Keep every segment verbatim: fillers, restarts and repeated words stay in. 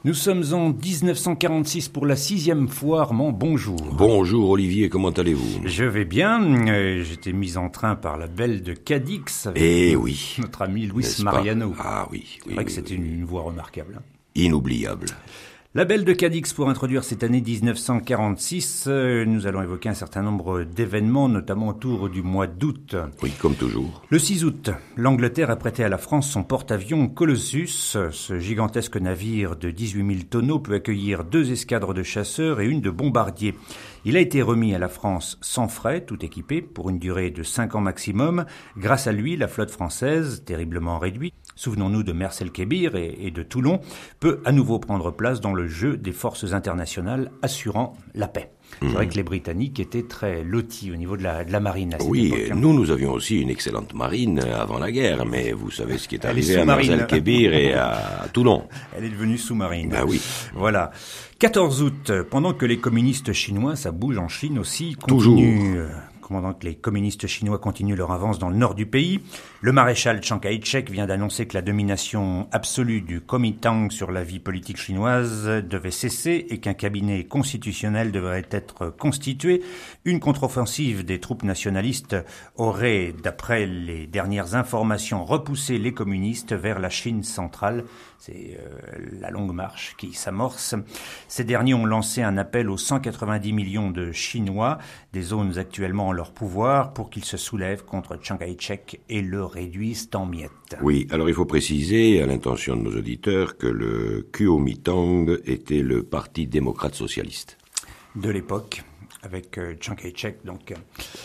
Nous sommes en dix-neuf cent quarante-six pour la sixième fois. Armand, bonjour. Bonjour Olivier, comment allez-vous? Je vais bien. Euh, J'étais mis en train par la belle de Cadix avec Eh oui. notre ami Luis N'est-ce Mariano. pas? Ah oui. C'est oui vrai que oui, c'était oui. une, une voix remarquable. hein. Inoubliable. La Belle de Cadix, pour introduire cette année dix-neuf cent quarante-six, euh, nous allons évoquer un certain nombre d'événements, notamment autour du mois d'août. Oui, comme toujours. Le six août, l'Angleterre a prêté à la France son porte-avions Colossus. Ce gigantesque navire de dix-huit mille tonneaux peut accueillir deux escadres de chasseurs et une de bombardiers. Il a été remis à la France sans frais, tout équipé, pour une durée de cinq ans maximum. Grâce à lui, la flotte française, terriblement réduite, souvenons-nous de Mers-el-Kébir et, et de Toulon, peut à nouveau prendre place dans le jeu des forces internationales assurant la paix. C'est Mmh. vrai que les Britanniques étaient très lotis au niveau de la, de la marine à cette Oui, époque. hein. nous, nous avions aussi une excellente marine avant la guerre, mais vous savez ce qui est Elle est arrivé à sous-marine. Mers-el-Kébir et à Toulon. Elle est devenue sous-marine. Ben oui. Voilà. quatorze août, pendant que les communistes chinois, ça bouge en Chine aussi, Toujours. continuent, euh, pendant que les communistes chinois continuent leur avance dans le nord du pays, le maréchal Chiang Kai-shek vient d'annoncer que la domination absolue du Kuomintang sur la vie politique chinoise devait cesser et qu'un cabinet constitutionnel devrait être constitué. Une contre-offensive des troupes nationalistes aurait, d'après les dernières informations, repoussé les communistes vers la Chine centrale. C'est euh, la longue marche qui s'amorce. Ces derniers ont lancé un appel aux cent quatre-vingt-dix millions de Chinois, des zones actuellement en leur pouvoir, pour qu'ils se soulèvent contre Chiang Kai-shek et le réduisent en miettes. Oui, alors il faut préciser, à l'intention de nos auditeurs, que le Kuomintang était le Parti démocrate socialiste. De l'époque, avec euh, Chiang Kai-shek, donc,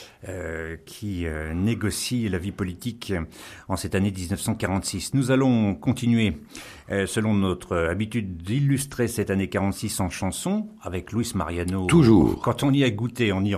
euh, qui euh, négocie la vie politique en cette année dix-neuf cent quarante-six. Nous allons continuer, euh, selon notre habitude, d'illustrer cette année quarante-six en chanson, avec Luis Mariano. Toujours. Quand on y a goûté, on y